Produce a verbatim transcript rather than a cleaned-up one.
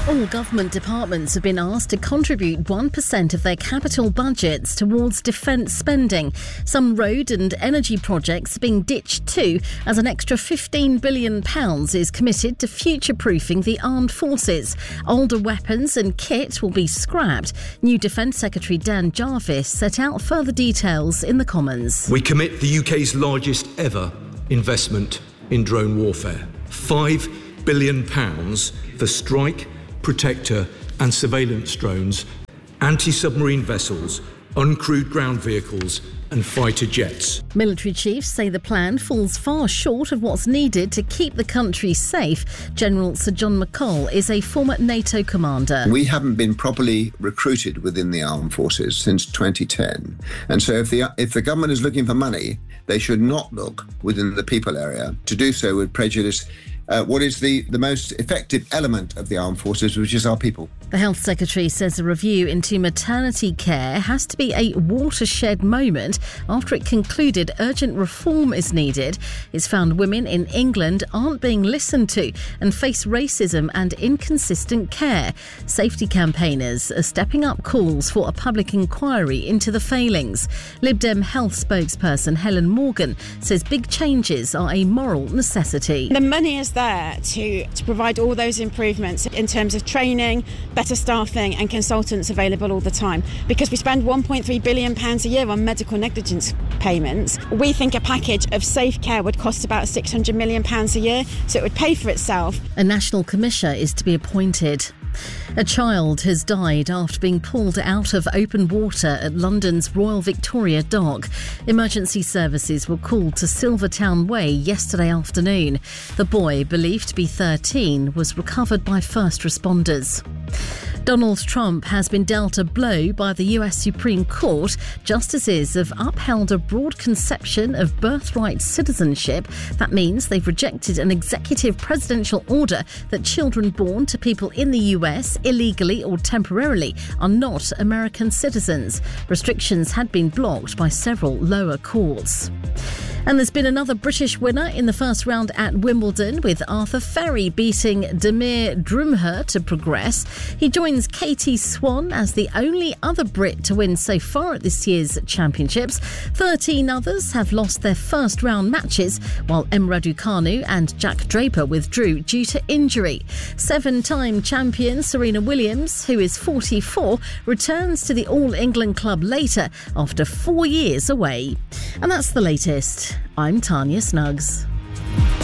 All government departments have been asked to contribute one percent of their capital budgets towards defence spending. Some road and energy projects are being ditched too, as an extra fifteen billion pounds is committed to future-proofing the armed forces. Older weapons and kit will be scrapped. New Defence Secretary Dan Jarvis set out further details in the Commons. We commit the U K's largest ever investment in drone warfare. Five billion pounds for strike, protector and surveillance drones, anti-submarine vessels, uncrewed ground vehicles and fighter jets. Military chiefs say the plan falls far short of what's needed to keep the country safe. General Sir John McCall is a former NATO commander. We haven't been properly recruited within the armed forces since twenty ten. And so if the if the government is looking for money, they should not look within the people area. To do so would prejudice Uh, what is the, the most effective element of the armed forces, which is our people. The Health Secretary says a review into maternity care has to be a watershed moment after it concluded urgent reform is needed. It's found women in England aren't being listened to and face racism and inconsistent care. Safety campaigners are stepping up calls for a public inquiry into the failings. Lib Dem Health spokesperson Helen Morgan says big changes are a moral necessity. The money is there to, to provide all those improvements in terms of training, better staffing and consultants available all the time. Because we spend one point three billion pounds a year on medical negligence payments, we think a package of safe care would cost about six hundred million pounds a year, so it would pay for itself. A national commissioner is to be appointed. A child has died after being pulled out of open water at London's Royal Victoria Dock. Emergency services were called to Silvertown Way yesterday afternoon. The boy, believed to be thirteen, was recovered by first responders. Donald Trump has been dealt a blow by the U S Supreme Court. Justices have upheld a broad conception of birthright citizenship. That means they've rejected an executive presidential order that children born to people in the U S illegally or temporarily are not American citizens. Restrictions had been blocked by several lower courts. And there's been another British winner in the first round at Wimbledon, with Arthur Ferry beating Damir Drumher to progress. He joins Katie Swan as the only other Brit to win so far at this year's championships. thirteen others have lost their first round matches, while Emma Raducanu and Jack Draper withdrew due to injury. Seven-time champion Serena Williams, who is forty-four, returns to the All England club later after four years away. And that's the latest. I'm Tanya Snuggs.